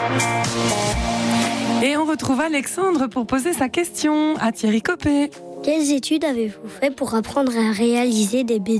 Et on retrouve Alexandre pour poser sa question à Thierry Copé. Quelles études avez-vous fait pour apprendre à réaliser des BD ?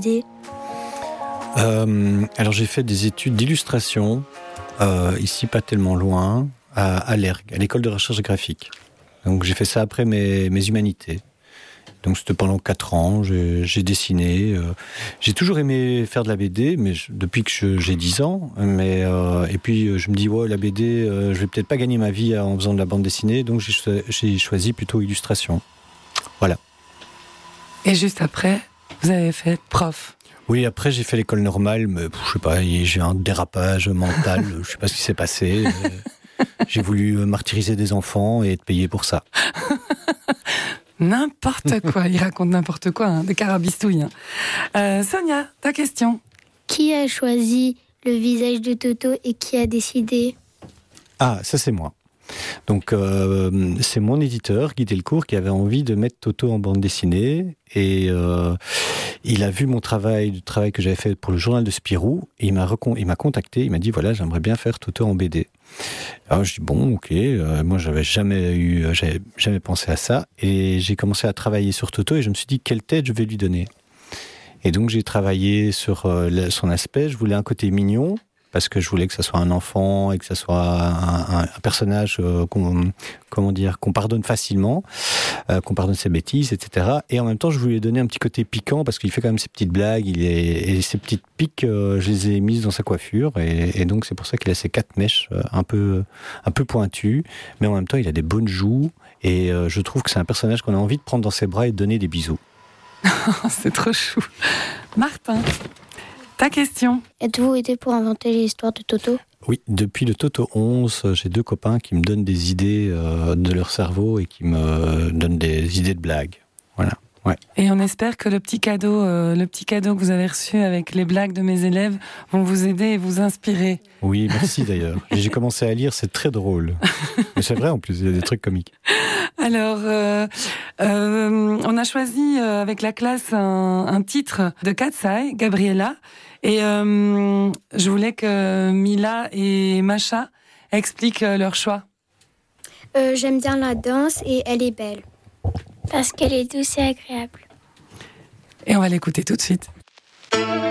Alors j'ai fait des études d'illustration, ici pas tellement loin, à l'ERG, à l'école de recherche graphique. Donc j'ai fait ça après mes humanités. Donc c'était pendant 4 ans, j'ai dessiné. J'ai toujours aimé faire de la BD, mais depuis que j'ai 10 ans. Et puis je me dis, ouais, la BD, je vais peut-être pas gagner ma vie en faisant de la bande dessinée, donc j'ai choisi plutôt illustration. Voilà. Et juste après, vous avez fait prof. Oui, après j'ai fait l'école normale, mais je sais pas, j'ai un dérapage mental, je sais pas ce qui s'est passé. J'ai voulu martyriser des enfants et être payé pour ça. N'importe quoi, il raconte n'importe quoi, hein, des carabistouilles. Sonia, ta question. Qui a choisi le visage de Toto et qui a décidé ? Ah, ça c'est moi. Donc c'est mon éditeur, Guy Delcourt, qui avait envie de mettre Toto en bande dessinée et il a vu le travail que j'avais fait pour le journal de Spirou et il m'a contacté, il m'a dit voilà, j'aimerais bien faire Toto en BD. Alors je dis bon, ok, moi j'avais jamais pensé à ça et j'ai commencé à travailler sur Toto et je me suis dit quelle tête je vais lui donner. Et donc j'ai travaillé sur son aspect, je voulais un côté mignon, parce que je voulais que ça soit un enfant et que ça soit un personnage qu'on pardonne facilement, qu'on pardonne ses bêtises, etc. Et en même temps, je voulais donner un petit côté piquant parce qu'il fait quand même ses petites blagues, et ses petites piques, je les ai mises dans sa coiffure, et donc c'est pour ça qu'il a ces 4 mèches un peu pointues, mais en même temps, il a des bonnes joues, et je trouve que c'est un personnage qu'on a envie de prendre dans ses bras et de donner des bisous. C'est trop chou. Martin, ta question. Êtes-vous aidé pour inventer l'histoire de Toto ? Oui, depuis le Toto 11, j'ai 2 copains qui me donnent des idées de leur cerveau et qui me donnent des idées de blagues. Voilà. Ouais. Et on espère que le petit cadeau que vous avez reçu avec les blagues de mes élèves vont vous aider et vous inspirer. Oui, merci d'ailleurs. J'ai commencé à lire, c'est très drôle. Mais c'est vrai en plus, il y a des trucs comiques. Alors, on a choisi avec la classe un titre de Katsai, Gabriella, et je voulais que Mila et Macha expliquent leur choix. J'aime bien la danse et elle est belle. Parce qu'elle est douce et agréable. Et on va l'écouter tout de suite.